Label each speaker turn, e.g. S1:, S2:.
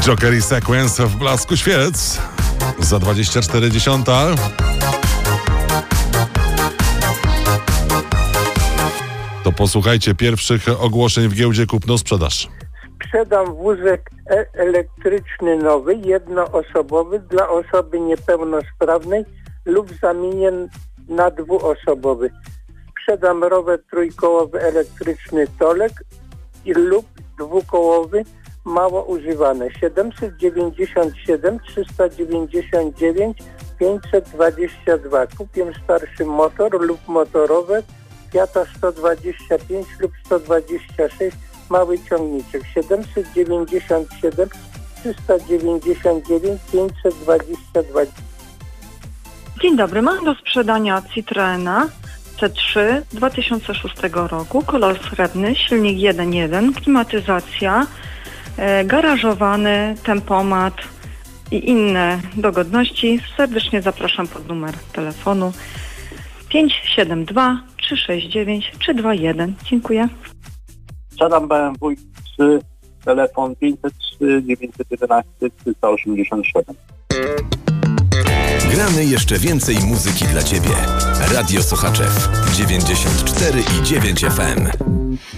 S1: Joker i Sequence w blasku świec. Za 24:10. To posłuchajcie pierwszych ogłoszeń w giełdzie kupno-sprzedaż.
S2: Sprzedam wózek elektryczny nowy, jednoosobowy dla osoby niepełnosprawnej lub zamienię na dwuosobowy. Sprzedam rower trójkołowy elektryczny Tolek lub dwukołowy mało używany. 797 399 522. Kupię starszy motor lub motorowe Fiata 125 lub 126 mały ciągniczek. 797 399 522.
S3: Dzień dobry, mam do sprzedania Citroena C3 2006 roku, kolor srebrny, silnik 1.1, klimatyzacja, garażowany, tempomat i inne dogodności. Serdecznie zapraszam pod numer telefonu 572 369 321. Dziękuję.
S4: Sprzedam BMW 3, telefon 503 911 387.
S5: Gramy jeszcze więcej muzyki dla Ciebie. Radio Sochaczew 94,9 FM.